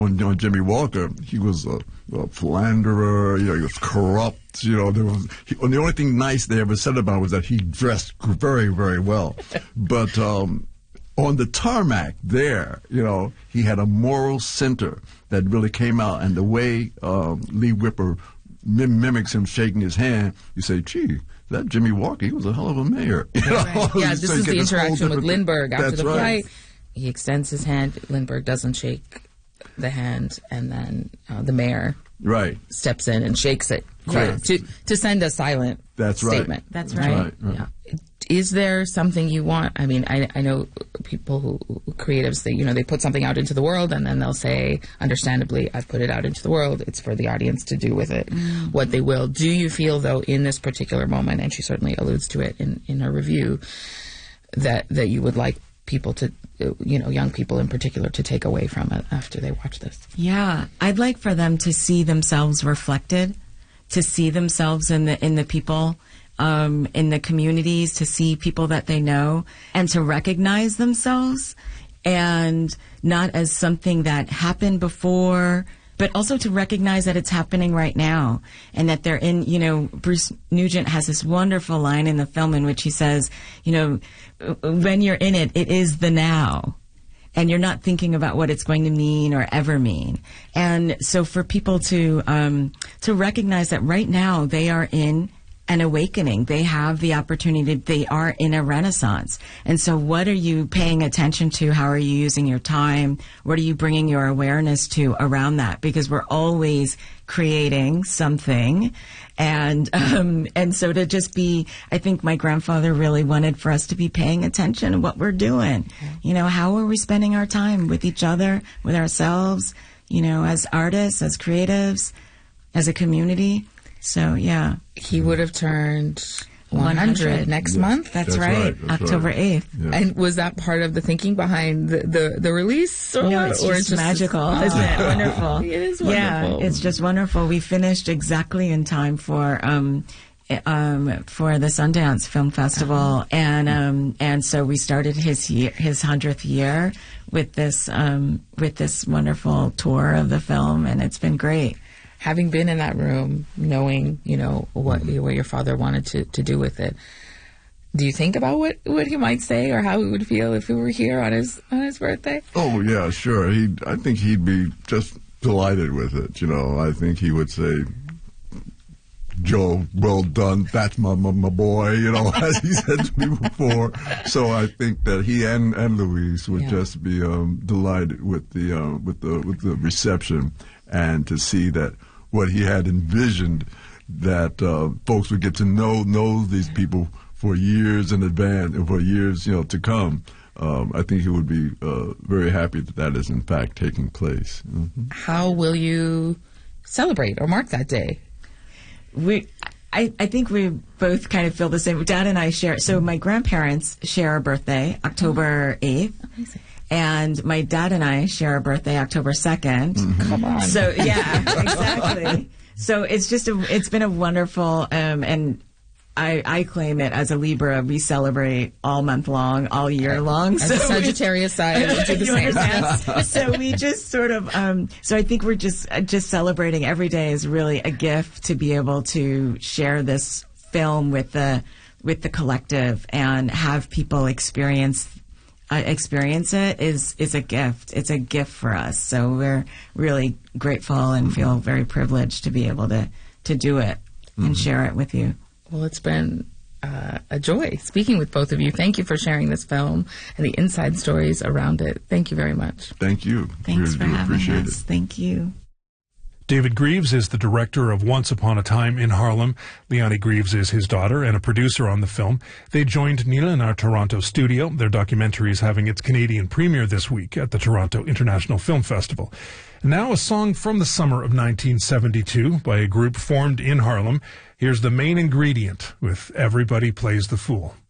On Jimmy Walker, he was a philanderer. You know, he was corrupt. You know, the only thing nice they ever said about him was that he dressed very, very well. But on the tarmac there, you know, he had a moral center that really came out. And the way Lee Whipper mimics him shaking his hand, you say, gee, that Jimmy Walker, he was a hell of a mayor. You know? Right. Yeah, this is the interaction with Lindbergh after the right. flight. He extends his hand. Lindbergh doesn't shake the hand, and then the mayor steps in and shakes it to send a silent statement. That's right. Yeah. Is there something you want? I mean, I know people creatives, they put something out into the world and then they'll say, understandably, I've put it out into the world. It's for the audience to do with it what they will. Do you feel, though, in this particular moment, and she certainly alludes to it in her review, that you would like people to, young people in particular, to take away from it after they watch this? Yeah, I'd like for them to see themselves reflected, to see themselves in the people, in the communities, to see people that they know, and to recognize themselves, and not as something that happened before, but also to recognize that it's happening right now, and that they're in, Bruce Nugent has this wonderful line in the film in which he says, when you're in it, it is the now. And you're not thinking about what it's going to mean or ever mean. And so for people to recognize that right now they are in an awakening. They have the opportunity. They are in a renaissance. And so what are you paying attention to? How are you using your time? What are you bringing your awareness to around that? Because we're always creating something. And so to just be, I think my grandfather really wanted for us to be paying attention to what we're doing. How are we spending our time with each other, with ourselves, as artists, as creatives, as a community? So, yeah. He would have turned 100 next month. That's right. October 8th. Yeah. And was that part of the thinking behind the release? No, it's just magical. Isn't it wonderful? It is wonderful. Yeah, it's just wonderful. We finished exactly in time for the Sundance Film Festival, and so we started his 100th year with this wonderful tour of the film, and it's been great. Having been in that room, knowing, what your father wanted to do with it, do you think about what he might say or how he would feel if he were here on his birthday? Oh, yeah, sure. I think he'd be just delighted with it. I think he would say, Joe, well done. That's my boy, as he said to me before. So I think that he and Louise would just be delighted with the reception, and to see that what he had envisioned, that folks would get to know these people for years in advance and for years to come. I think he would be very happy that is in fact taking place. Mm-hmm. How will you celebrate or mark that day? I think we both kind of feel the same. Dad and I share. So my grandparents share a birthday, October 8th. Amazing. And my dad and I share a birthday, October 2nd. Mm-hmm. Come on. So, yeah, exactly. So it's been a wonderful, and I claim it as a Libra. We celebrate all month long, all year long. As a Sagittarius side, we do the same. So we just sort of, so I think we're just celebrating every day is really a gift to be able to share this film with the collective and have people experience it is a gift. It's a gift for us. So we're really grateful and feel very privileged to be able to do it and share it with you. Well, it's been a joy speaking with both of you. Thank you for sharing this film and the inside stories around it. Thank you very much. Thank you. Thanks for having appreciate us. it. Thank you. David Greaves is the director of Once Upon a Time in Harlem. Leonie Greaves is his daughter and a producer on the film. They joined Neela in our Toronto studio. Their documentary is having its Canadian premiere this week at the Toronto International Film Festival. Now a song from the summer of 1972 by a group formed in Harlem. Here's The Main Ingredient with Everybody Plays the Fool.